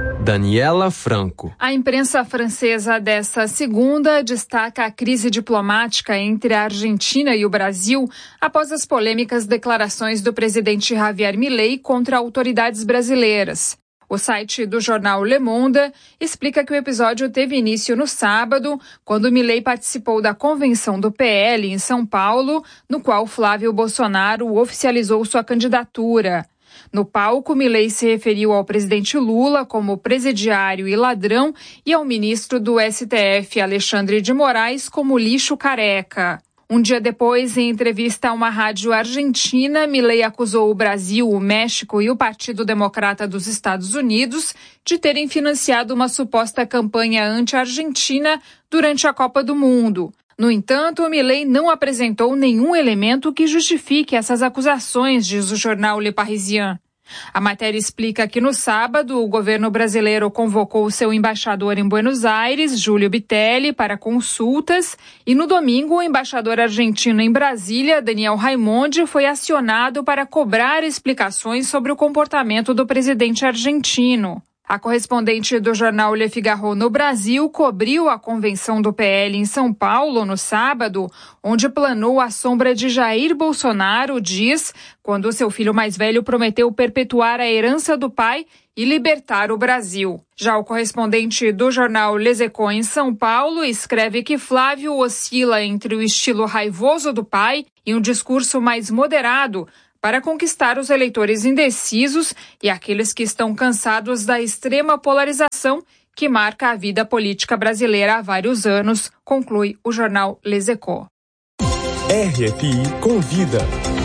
Daniela Franco. A imprensa francesa desta segunda destaca a crise diplomática entre a Argentina e o Brasil após as polêmicas declarações do presidente Javier Milei contra autoridades brasileiras. O site do jornal Le Monde explica que o episódio teve início no sábado, quando Milei participou da convenção do P L em São Paulo, no qual Flávio Bolsonaro oficializou sua candidatura. No palco, Milei se referiu ao presidente Lula como presidiário e ladrão e ao ministro do S T F, Alexandre de Moraes, como lixo careca. Um dia depois, em entrevista a uma rádio argentina, Milei acusou o Brasil, o México e o Partido Democrata dos Estados Unidos de terem financiado uma suposta campanha anti-argentina durante a Copa do Mundo. No entanto, Milei não apresentou nenhum elemento que justifique essas acusações, diz o jornal Le Parisien. A matéria explica que no sábado o governo brasileiro convocou seu embaixador em Buenos Aires, Júlio Bitelli, para consultas e no domingo o embaixador argentino em Brasília, Daniel Raimondi, foi acionado para cobrar explicações sobre o comportamento do presidente argentino. A correspondente do jornal Le Figaro no Brasil cobriu a convenção do P L em São Paulo no sábado, onde planou a sombra de Jair Bolsonaro, diz, quando seu filho mais velho prometeu perpetuar a herança do pai e libertar o Brasil. Já o correspondente do jornal Les Echos em São Paulo escreve que Flávio oscila entre o estilo raivoso do pai e um discurso mais moderado para conquistar os eleitores indecisos e aqueles que estão cansados da extrema polarização que marca a vida política brasileira há vários anos, conclui o jornal Les Echos. R F I Convida.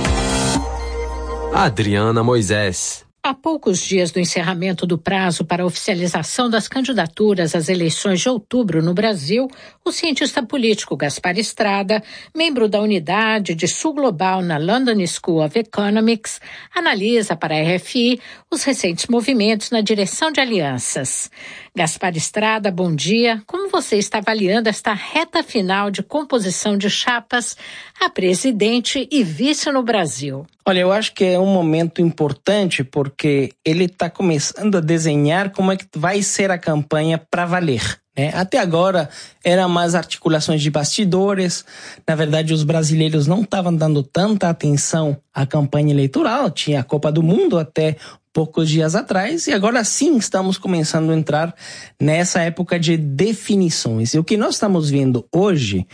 Adriana Moisés. Há poucos dias do encerramento do prazo para a oficialização das candidaturas às eleições de outubro no Brasil, o cientista político Gaspar Estrada, membro da unidade de Sul Global na London School of Economics, analisa para a R F I os recentes movimentos na direção de alianças. Gaspar Estrada, bom dia. Como você está avaliando esta reta final de composição de chapas a presidente e vice no Brasil? Olha, eu acho que é um momento importante porque ele está começando a desenhar como é que vai ser a campanha para valer. Né? Até agora eram mais articulações de bastidores. Na verdade, os brasileiros não estavam dando tanta atenção à campanha eleitoral. Tinha a Copa do Mundo até poucos dias atrás, e agora sim estamos começando a entrar nessa época de definições. E o que nós estamos vendo hoje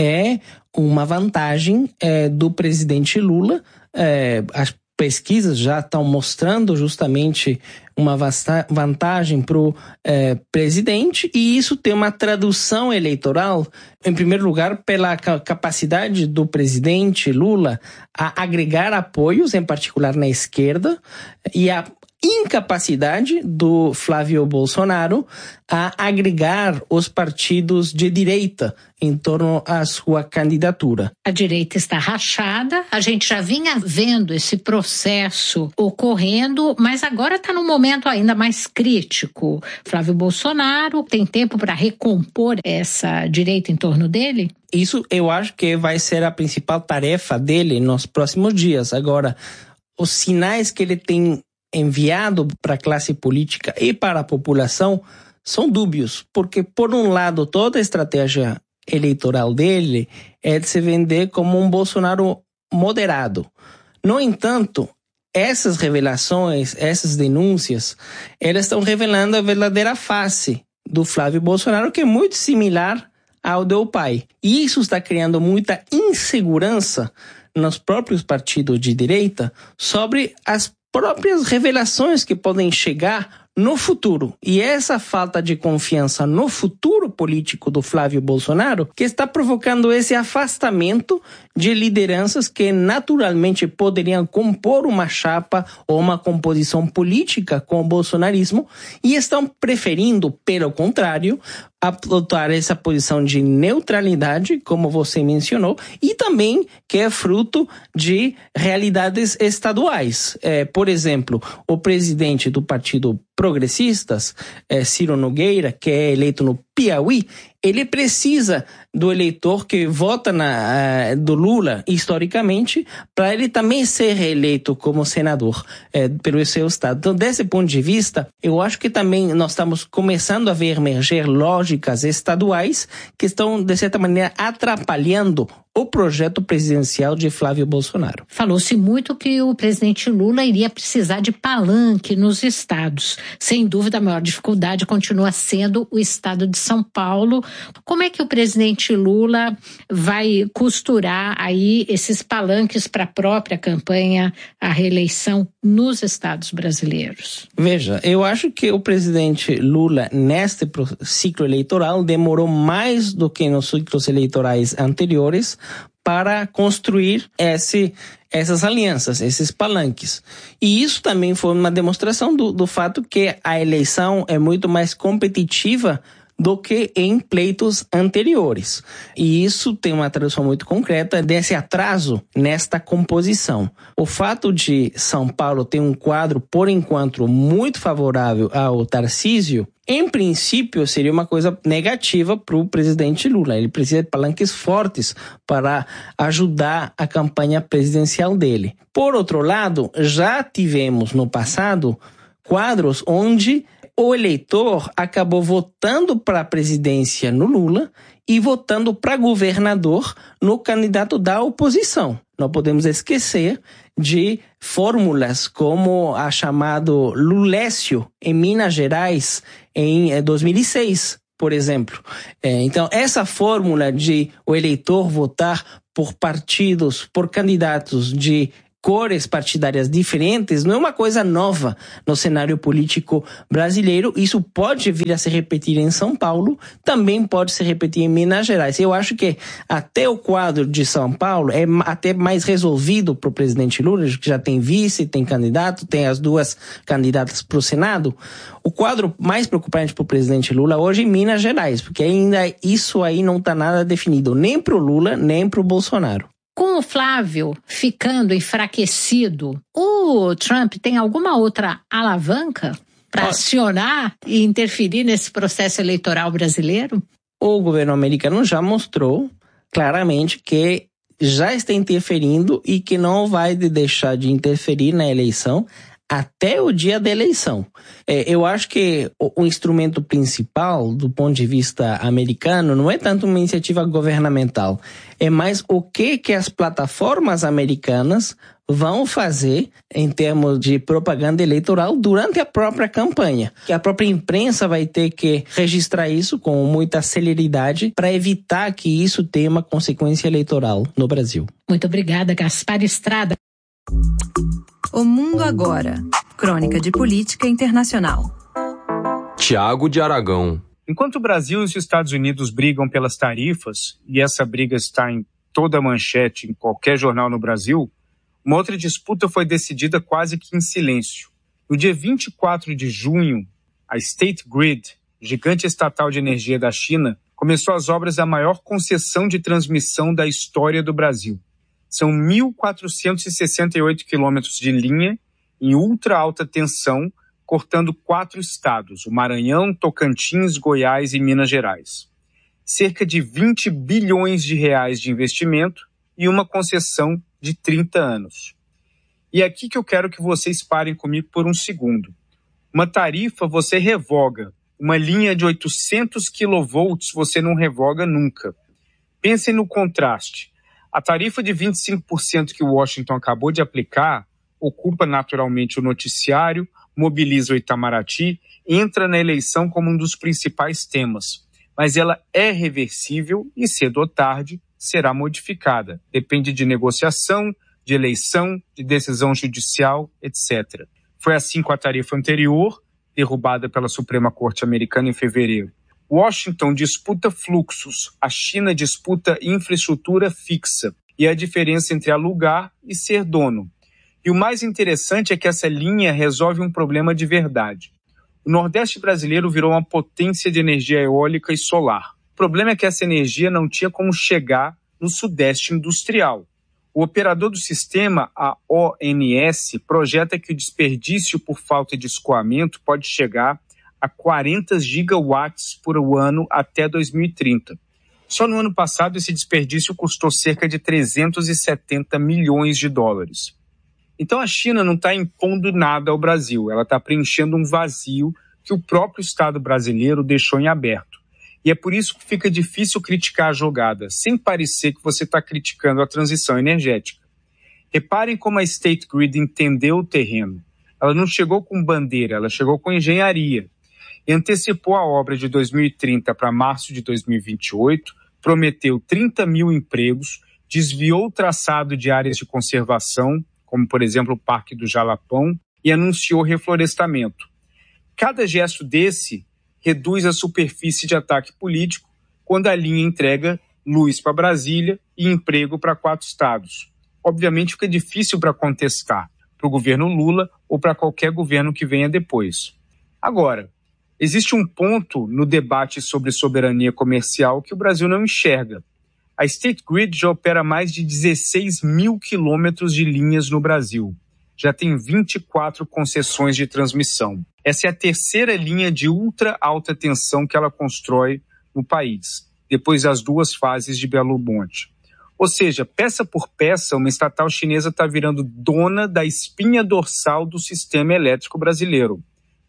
é uma vantagem é, do presidente Lula. É, as pesquisas já estão mostrando justamente uma vasta vantagem para o é, presidente, e isso tem uma tradução eleitoral, em primeiro lugar, pela capacidade do presidente Lula a agregar apoios, em particular na esquerda, e a incapacidade do Flávio Bolsonaro a agregar os partidos de direita em torno à sua candidatura. A direita está rachada, a gente já vinha vendo esse processo ocorrendo, mas agora está num momento ainda mais crítico. Flávio Bolsonaro tem tempo para recompor essa direita em torno dele? Isso eu acho que vai ser a principal tarefa dele nos próximos dias. Agora, os sinais que ele tem enviado para a classe política e para a população são dúbios, porque, por um lado, toda a estratégia eleitoral dele é de se vender como um Bolsonaro moderado. No entanto, essas revelações, essas denúncias, elas estão revelando a verdadeira face do Flávio Bolsonaro, que é muito similar ao do pai. E isso está criando muita insegurança nos próprios partidos de direita sobre as próprias revelações que podem chegar no futuro. E essa falta de confiança no futuro político do Flávio Bolsonaro que está provocando esse afastamento de lideranças que naturalmente poderiam compor uma chapa ou uma composição política com o bolsonarismo, e estão preferindo, pelo contrário, adotar essa posição de neutralidade, como você mencionou, e também que é fruto de realidades estaduais. É, por exemplo, o presidente do Partido Progressistas, é, Ciro Nogueira, que é eleito no Piauí, ele precisa do eleitor que vota na, uh, do Lula, historicamente, para ele também ser reeleito como senador uh, pelo seu estado. Então, desse ponto de vista, eu acho que também nós estamos começando a ver emerger lógicas estaduais que estão, de certa maneira, atrapalhando o projeto presidencial de Flávio Bolsonaro. Falou-se muito que o presidente Lula iria precisar de palanque nos estados. Sem dúvida, a maior dificuldade continua sendo o estado de São Paulo. Como é que o presidente Lula vai costurar aí esses palanques para a própria campanha, a reeleição nos estados brasileiros? Veja, eu acho que o presidente Lula, neste ciclo eleitoral, demorou mais do que nos ciclos eleitorais anteriores para construir esse, essas alianças, esses palanques. E isso também foi uma demonstração do, do fato que a eleição é muito mais competitiva do que em pleitos anteriores. E isso tem uma tradução muito concreta desse atraso nesta composição. O fato de São Paulo ter um quadro, por enquanto, muito favorável ao Tarcísio, em princípio, seria uma coisa negativa para o presidente Lula. Ele precisa de palanques fortes para ajudar a campanha presidencial dele. Por outro lado, já tivemos no passado quadros onde o eleitor acabou votando para a presidência no Lula e votando para governador no candidato da oposição. Não podemos esquecer de fórmulas como a chamado Lulécio em Minas Gerais em dois mil e seis, por exemplo. Então, essa fórmula de o eleitor votar por partidos, por candidatos de cores partidárias diferentes, não é uma coisa nova no cenário político brasileiro. Isso pode vir a se repetir em São Paulo, também pode se repetir em Minas Gerais. Eu acho que até o quadro de São Paulo é até mais resolvido para o presidente Lula, que já tem vice, tem candidato, tem as duas candidatas para o Senado. O quadro mais preocupante para o presidente Lula hoje é em Minas Gerais, porque ainda isso aí não está nada definido, nem para o Lula, nem para o Bolsonaro. Com o Flávio ficando enfraquecido, o Trump tem alguma outra alavanca para acionar e interferir nesse processo eleitoral brasileiro? O governo americano já mostrou claramente que já está interferindo e que não vai deixar de interferir na eleição até o dia da eleição. É, eu acho que o, o instrumento principal, do ponto de vista americano, não é tanto uma iniciativa governamental, é mais o que, que as plataformas americanas vão fazer em termos de propaganda eleitoral durante a própria campanha. Que a própria imprensa vai ter que registrar isso com muita celeridade para evitar que isso tenha uma consequência eleitoral no Brasil. Muito obrigada, Gaspar Estrada. O Mundo Agora. Crônica de Política Internacional. Tiago de Aragão. Enquanto o Brasil e os Estados Unidos brigam pelas tarifas, e essa briga está em toda a manchete, em qualquer jornal no Brasil, uma outra disputa foi decidida quase que em silêncio. No dia vinte e quatro de junho, a State Grid, gigante estatal de energia da China, começou as obras da maior concessão de transmissão da história do Brasil. São mil quatrocentos e sessenta e oito quilômetros de linha em ultra alta tensão, cortando quatro estados, o Maranhão, Tocantins, Goiás e Minas Gerais. Cerca de vinte bilhões de reais de investimento e uma concessão de trinta anos. E é aqui que eu quero que vocês parem comigo por um segundo. Uma tarifa você revoga, uma linha de oitocentos quilovolts você não revoga nunca. Pensem no contraste. A tarifa de vinte e cinco por cento que Washington acabou de aplicar ocupa naturalmente o noticiário, mobiliza o Itamaraty, entra na eleição como um dos principais temas. Mas ela é reversível e cedo ou tarde será modificada. Depende de negociação, de eleição, de decisão judicial, etcétera. Foi assim com a tarifa anterior, derrubada pela Suprema Corte Americana em fevereiro. Washington disputa fluxos, a China disputa infraestrutura fixa e a diferença entre alugar e ser dono. E o mais interessante é que essa linha resolve um problema de verdade. O Nordeste brasileiro virou uma potência de energia eólica e solar. O problema é que essa energia não tinha como chegar no Sudeste industrial. O operador do sistema, a O N S, projeta que o desperdício por falta de escoamento pode chegar a quarenta gigawatts por ano até dois mil e trinta. Só no ano passado, esse desperdício custou cerca de trezentos e setenta milhões de dólares. Então, a China não está impondo nada ao Brasil, ela está preenchendo um vazio que o próprio Estado brasileiro deixou em aberto. E é por isso que fica difícil criticar a jogada, sem parecer que você está criticando a transição energética. Reparem como a State Grid entendeu o terreno. Ela não chegou com bandeira, ela chegou com engenharia. E antecipou a obra de dois mil e trinta para março de dois mil e vinte e oito, prometeu trinta mil empregos, desviou o traçado de áreas de conservação, como por exemplo o Parque do Jalapão, e anunciou reflorestamento. Cada gesto desse reduz a superfície de ataque político quando a linha entrega luz para Brasília e emprego para quatro estados. Obviamente fica difícil para contestar, para o governo Lula ou para qualquer governo que venha depois. Agora, existe um ponto no debate sobre soberania comercial que o Brasil não enxerga. A State Grid já opera mais de dezesseis mil quilômetros de linhas no Brasil. Já tem vinte e quatro concessões de transmissão. Essa é a terceira linha de ultra alta tensão que ela constrói no país, depois das duas fases de Belo Monte. Ou seja, peça por peça, uma estatal chinesa está virando dona da espinha dorsal do sistema elétrico brasileiro.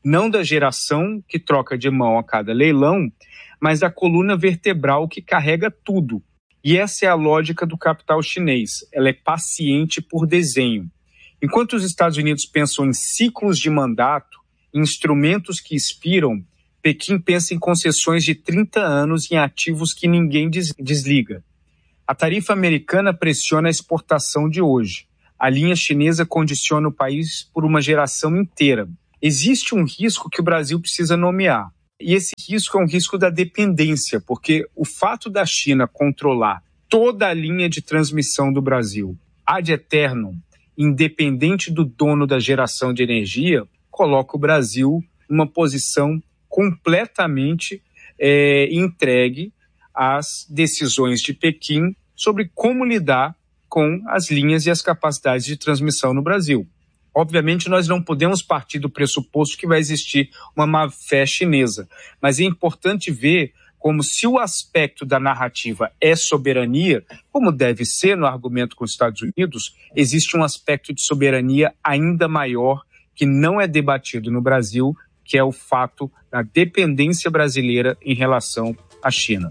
não da geração que troca de mão a cada leilão, mas da coluna vertebral que carrega tudo. E essa é a lógica do capital chinês. Ela é paciente por desenho. Enquanto os Estados Unidos pensam em ciclos de mandato, em instrumentos que expiram, Pequim pensa em concessões de trinta anos em ativos que ninguém desliga. A tarifa americana pressiona a exportação de hoje. A linha chinesa condiciona o país por uma geração inteira. Existe um risco que o Brasil precisa nomear. E esse risco é um risco da dependência, porque o fato da China controlar toda a linha de transmissão do Brasil ad eternum, independente do dono da geração de energia, coloca o Brasil numa posição completamente é, entregue às decisões de Pequim sobre como lidar com as linhas e as capacidades de transmissão no Brasil. Obviamente, nós não podemos partir do pressuposto que vai existir uma má-fé chinesa, mas é importante ver como, se o aspecto da narrativa é soberania, como deve ser no argumento com os Estados Unidos, existe um aspecto de soberania ainda maior que não é debatido no Brasil, que é o fato da dependência brasileira em relação à China.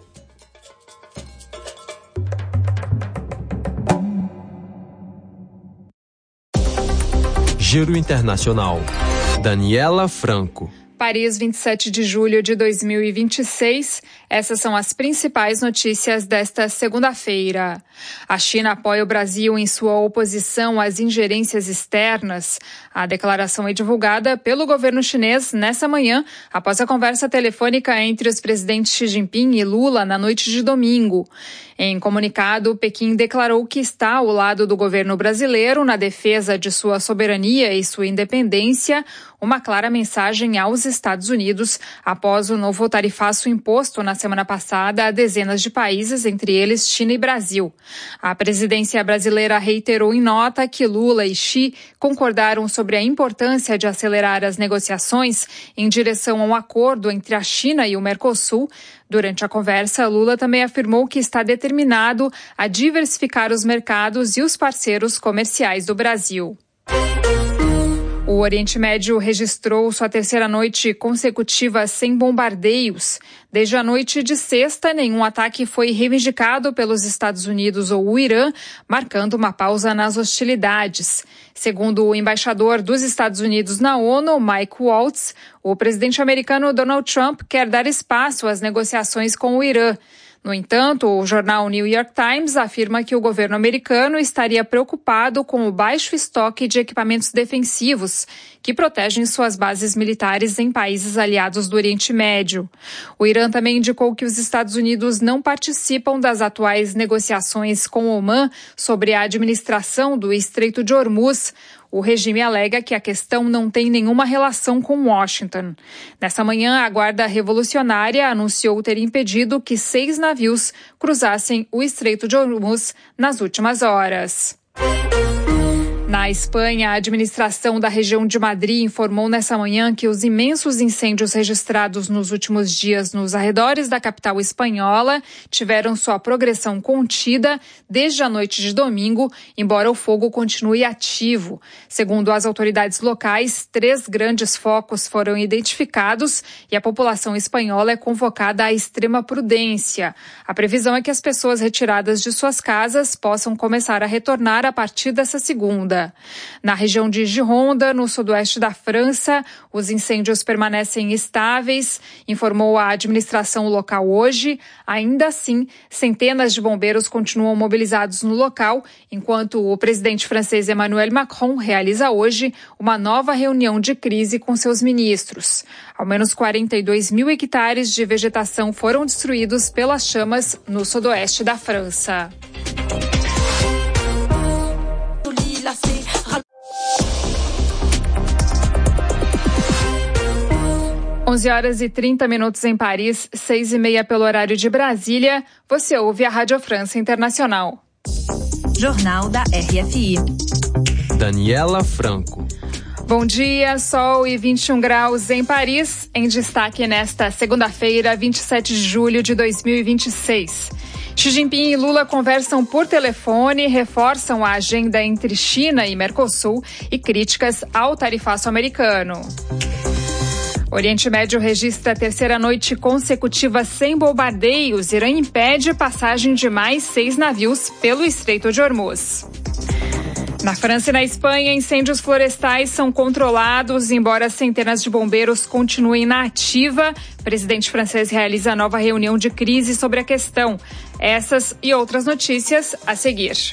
Giro Internacional. Daniela Franco. Paris, vinte e sete de julho de dois mil e vinte e seis. Essas são as principais notícias desta segunda-feira. A China apoia o Brasil em sua oposição às ingerências externas. A declaração é divulgada pelo governo chinês nessa manhã, após a conversa telefônica entre os presidentes Xi Jinping e Lula na noite de domingo. Em comunicado, Pequim declarou que está ao lado do governo brasileiro na defesa de sua soberania e sua independência, uma clara mensagem aos Estados Unidos após o novo tarifaço imposto na semana passada a dezenas de países, entre eles China e Brasil. A presidência brasileira reiterou em nota que Lula e Xi concordaram sobre a importância de acelerar as negociações em direção a um acordo entre a China e o Mercosul. Durante a conversa, Lula também afirmou que está determinado a diversificar os mercados e os parceiros comerciais do Brasil. O Oriente Médio registrou sua terceira noite consecutiva sem bombardeios. Desde a noite de sexta, nenhum ataque foi reivindicado pelos Estados Unidos ou o Irã, marcando uma pausa nas hostilidades. Segundo o embaixador dos Estados Unidos na ONU, Mike Waltz, o presidente americano Donald Trump quer dar espaço às negociações com o Irã. No entanto, o jornal New York Times afirma que o governo americano estaria preocupado com o baixo estoque de equipamentos defensivos que protegem suas bases militares em países aliados do Oriente Médio. O Irã também indicou que os Estados Unidos não participam das atuais negociações com Omã sobre a administração do Estreito de Hormuz. O regime alega que a questão não tem nenhuma relação com Washington. Nessa manhã, a Guarda Revolucionária anunciou ter impedido que seis navios cruzassem o Estreito de Hormuz nas últimas horas. Na Espanha, a administração da região de Madrid informou nessa manhã que os imensos incêndios registrados nos últimos dias nos arredores da capital espanhola tiveram sua progressão contida desde a noite de domingo, embora o fogo continue ativo. Segundo as autoridades locais, três grandes focos foram identificados e a população espanhola é convocada à extrema prudência. A previsão é que as pessoas retiradas de suas casas possam começar a retornar a partir dessa segunda. Na região de Gironda, no sudoeste da França, os incêndios permanecem estáveis, informou a administração local hoje. Ainda assim, centenas de bombeiros continuam mobilizados no local, enquanto o presidente francês Emmanuel Macron realiza hoje uma nova reunião de crise com seus ministros. Ao menos quarenta e dois mil hectares de vegetação foram destruídos pelas chamas no sudoeste da França. onze horas e trinta minutos em Paris, seis e meia pelo horário de Brasília. Você ouve a Rádio França Internacional. Jornal da R F I. Daniela Franco. Bom dia, sol e vinte e um graus em Paris. Em destaque nesta segunda-feira, vinte e sete de julho de dois mil e vinte e seis. Xi Jinping e Lula conversam por telefone, reforçam a agenda entre China e Mercosul e críticas ao tarifaço americano. O Oriente Médio registra a terceira noite consecutiva sem bombardeios. Irã impede passagem de mais seis navios pelo Estreito de Hormuz. Na França e na Espanha, incêndios florestais são controlados, embora centenas de bombeiros continuem na ativa. O presidente francês realiza nova reunião de crise sobre a questão. Essas e outras notícias a seguir.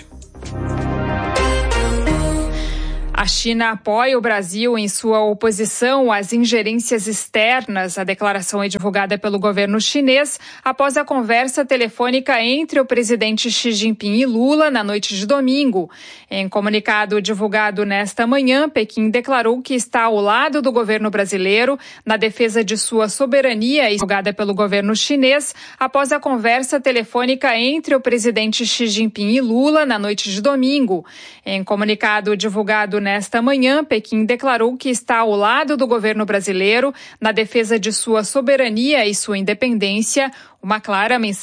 A China apoia o Brasil em sua oposição às ingerências externas. A declaração é divulgada pelo governo chinês após a conversa telefônica entre o presidente Xi Jinping e Lula na noite de domingo. Em comunicado divulgado nesta manhã, Pequim declarou que está ao lado do governo brasileiro na defesa de sua soberania, divulgada pelo governo chinês após a conversa telefônica entre o presidente Xi Jinping e Lula na noite de domingo. Em comunicado divulgado nesta manhã, Pequim declarou que está ao lado do governo brasileiro na defesa de sua soberania e sua independência, uma clara mensagem